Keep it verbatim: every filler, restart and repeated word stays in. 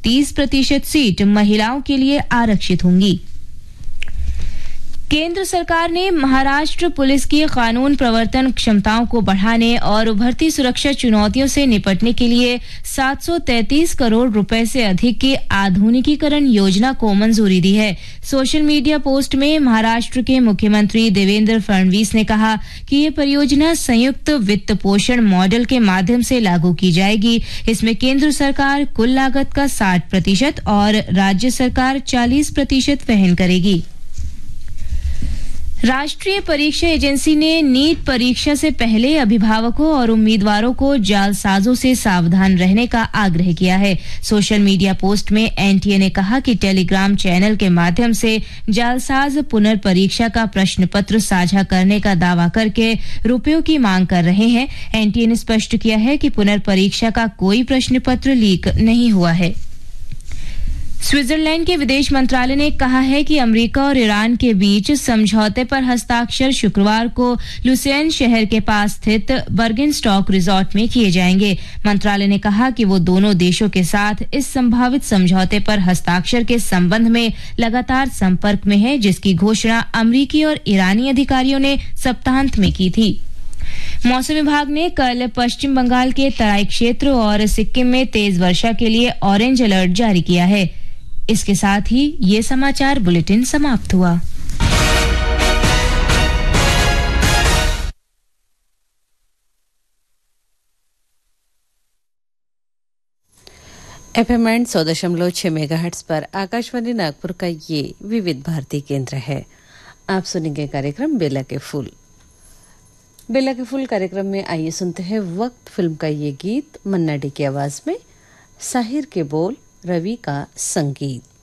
तीस प्रतिशत सीट महिलाओं के लिए आरक्षित होंगी। केंद्र सरकार ने महाराष्ट्र पुलिस की कानून प्रवर्तन क्षमताओं को बढ़ाने और उभरती सुरक्षा चुनौतियों से निपटने के लिए सात सौ तैंतीस करोड़ रुपए से अधिक की आधुनिकीकरण योजना को मंजूरी दी है। सोशल मीडिया पोस्ट में महाराष्ट्र के मुख्यमंत्री देवेंद्र फडणवीस ने कहा कि ये परियोजना संयुक्त वित्त पोषण मॉडल के माध्यम से लागू की जाएगी। इसमें केंद्र सरकार कुल लागत का साठ प्रतिशत और राज्य सरकार चालीस प्रतिशत वहन करेगी। राष्ट्रीय परीक्षा एजेंसी ने नीट परीक्षा से पहले अभिभावकों और उम्मीदवारों को जालसाजों से सावधान रहने का आग्रह किया है। सोशल मीडिया पोस्ट में एनटीए ने कहा कि टेलीग्राम चैनल के माध्यम से जालसाज पुनर्परीक्षा का प्रश्न पत्र साझा करने का दावा करके रुपयों की मांग कर रहे हैं। एनटीए ने स्पष्ट किया है कि पुनर्परीक्षा का कोई प्रश्न पत्र लीक नहीं हुआ है। स्विट्जरलैंड के विदेश मंत्रालय ने कहा है कि अमेरिका और ईरान के बीच समझौते पर हस्ताक्षर शुक्रवार को लुसेन शहर के पास स्थित बर्गेनस्टॉक रिजॉर्ट में किए जाएंगे। मंत्रालय ने कहा कि वो दोनों देशों के साथ इस संभावित समझौते पर हस्ताक्षर के संबंध में लगातार संपर्क में है, जिसकी घोषणा अमेरिकी और ईरानी अधिकारियों ने सप्ताहांत में की थी। मौसम विभाग ने कल पश्चिम बंगाल के तराई क्षेत्र और सिक्किम में तेज वर्षा के लिए ऑरेंज अलर्ट जारी किया है। इसके साथ ही ये समाचार बुलेटिन समाप्त हुआ। एफएम एंड सौ दशमलव छह मेगाहर्ट्ज पर आकाशवाणी नागपुर का ये विविध भारती केंद्र है। आप सुनेंगे कार्यक्रम बेला के फूल। बेला के फूल कार्यक्रम में आइए सुनते हैं वक्त फिल्म का ये गीत मन्ना डे की आवाज में, साहिर के बोल, रवि का संगीत।